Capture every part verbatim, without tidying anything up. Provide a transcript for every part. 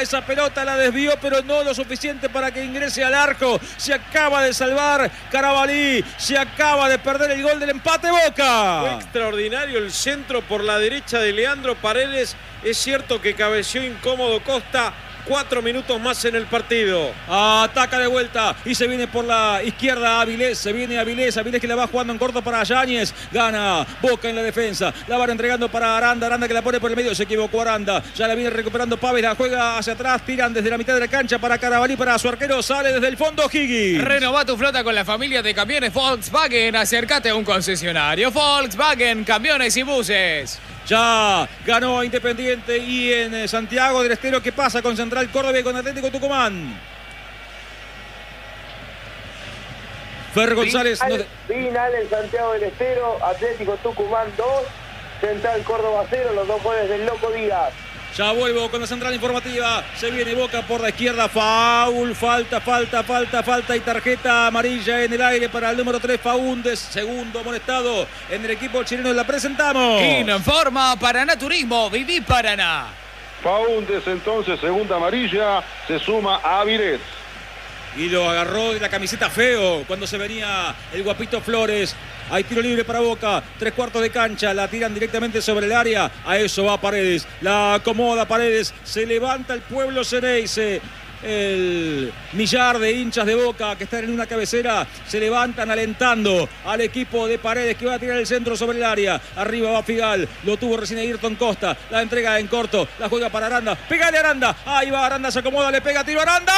Aranda, esa pelota la desvió, pero no lo suficiente para que ingrese al arco. Se acaba de salvar Carabalí, se acaba de perder el gol del empate Boca. Fue extraordinario el centro por la derecha de Leandro Paredes. Es cierto que cabeció incómodo Costa. Cuatro minutos más en el partido. Ataca de vuelta y se viene por la izquierda Avilés. Se viene Avilés. Avilés que la va jugando en corto para Yáñez. Gana Boca en la defensa. La van entregando para Aranda. Aranda que la pone por el medio. Se equivocó Aranda. Ya la viene recuperando Pávez. La juega hacia atrás. Tiran desde la mitad de la cancha para Carabalí. Para su arquero. Sale desde el fondo Higgins. Renová tu flota con la familia de camiones Volkswagen. Acércate a un concesionario. Volkswagen, camiones y buses. Ya ganó Independiente y en Santiago del Estero. ¿Qué pasa con Central Córdoba y con Atlético Tucumán? Fer González. Final, no... final en Santiago del Estero. Atlético Tucumán dos, Central Córdoba cero. Los dos goles del Loco Díaz. Ya vuelvo con la central informativa. Se viene Boca por la izquierda. Faul, falta, falta, falta, falta y tarjeta amarilla en el aire para el número tres, Faúndez. Segundo amonestado en el equipo chileno. La presentamos. Informa Paraná Turismo. Viví Paraná. Faúndez entonces, segunda amarilla. Se suma a Avilés. Y lo agarró de la camiseta feo cuando se venía el Guapito Flores. Hay tiro libre para Boca, tres cuartos de cancha, la tiran directamente sobre el área, a eso va Paredes, la acomoda Paredes, se levanta el pueblo Ceneice, el millar de hinchas de Boca que están en una cabecera, se levantan alentando al equipo de Paredes que va a tirar el centro sobre el área, arriba va Figal, lo tuvo recién Ayrton Costa, la entrega en corto, la juega para Aranda, pégale Aranda, ahí va Aranda, se acomoda, le pega, tiro Aranda,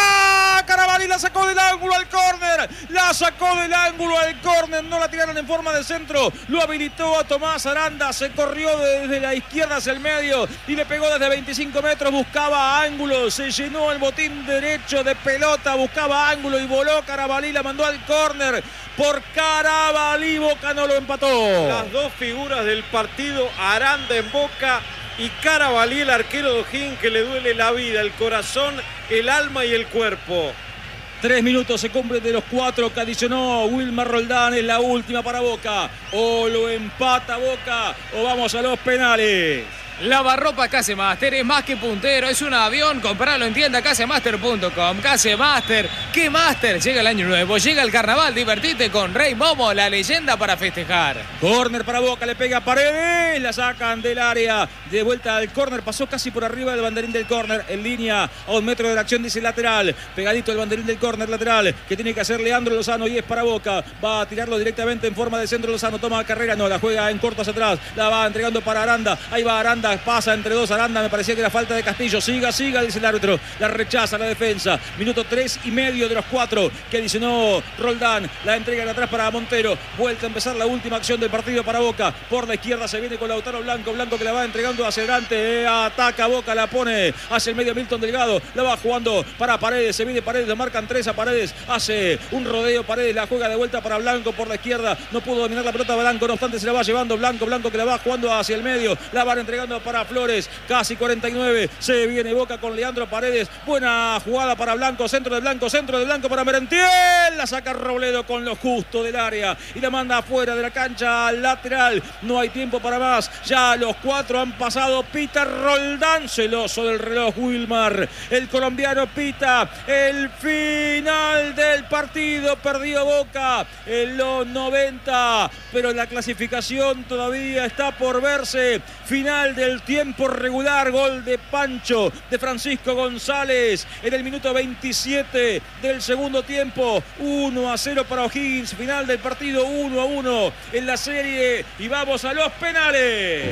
Carabalí la sacó del ángulo al córner, la sacó del ángulo al córner, no la tiraron en forma de centro, lo habilitó a Tomás Aranda, se corrió desde la izquierda hacia el medio y le pegó desde veinticinco metros, buscaba ángulo, se llenó el botín derecho de pelota, buscaba ángulo y voló Carabalí, la mandó al córner por Carabalí, Boca no lo empató. Las dos figuras del partido, Aranda en Boca y Carabalí, el arquero de O'Higgins, que le duele la vida, el corazón, el alma y el cuerpo. Tres minutos se cumplen de los cuatro que adicionó Wilmar Roldán. Es la última para Boca. O lo empata Boca o vamos a los penales. Lavarropa Casemaster es más que puntero, es un avión, compralo en tienda casemaster punto com. Casemaster, ¿qué Master? Llega el año nuevo, llega el carnaval, divertite con Rey Momo, la leyenda para festejar. Córner para Boca, le pega Paredes, la sacan del área, de vuelta al córner, pasó casi por arriba del banderín del córner, en línea a un metro de la acción, dice lateral, pegadito el banderín del córner lateral, que tiene que hacer Leandro Lozano y es para Boca, va a tirarlo directamente en forma de centro Lozano, toma carrera, no, la juega en corto hacia atrás, la va entregando para Aranda, ahí va Aranda, pasa entre dos Aranda, me parecía que era falta de Castillo, siga, siga, dice el árbitro, la rechaza la defensa, minuto tres y medio de los cuatro que adicionó Roldán, la entrega de atrás para Montero, vuelta a empezar la última acción del partido para Boca, por la izquierda se viene con Lautaro Blanco, Blanco que la va entregando hacia adelante, eh, ataca Boca, la pone hacia el medio Milton Delgado, la va jugando para Paredes, se viene Paredes, lo marcan tres a Paredes, hace un rodeo Paredes, la juega de vuelta para Blanco por la izquierda, no pudo dominar la pelota Blanco, no obstante se la va llevando Blanco, Blanco que la va jugando hacia el medio, la van entregando para Flores, casi cuarenta y nueve, se viene Boca con Leandro Paredes, buena jugada para Blanco, centro de Blanco, centro de Blanco para Merentiel, la saca Robledo con lo justo del área y la manda afuera de la cancha lateral, no hay tiempo para más, ya los cuatro han pasado, pita Roldán, celoso del reloj Wilmar, el colombiano pita el final del partido, perdió Boca en los noventa, pero la clasificación todavía está por verse, final del tiempo regular, gol de Pancho, de Francisco González en el minuto veintisiete del segundo tiempo, uno a cero para O'Higgins, final del partido uno a uno en la serie y vamos a los penales.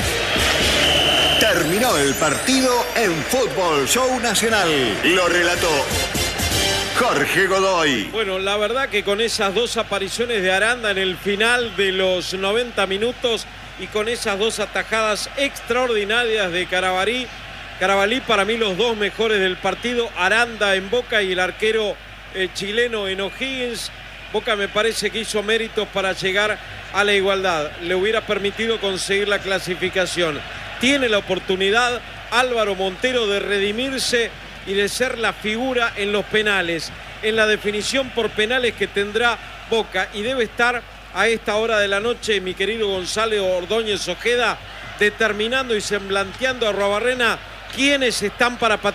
Terminó el partido en Fútbol Show Nacional, lo relató Jorge Godoy. Bueno, la verdad que con esas dos apariciones de Aranda en el final de los noventa minutos y con esas dos atajadas extraordinarias de Carabalí, Carabalí para mí los dos mejores del partido, Aranda en Boca y el arquero eh, chileno en O'Higgins. Boca me parece que hizo méritos para llegar a la igualdad, le hubiera permitido conseguir la clasificación. Tiene la oportunidad Álvaro Montero de redimirse y de ser la figura en los penales, en la definición por penales que tendrá Boca, y debe estar a esta hora de la noche, mi querido Gonzalo Ordóñez Ojeda, determinando y semblanteando a Arruabarrena quiénes están para patear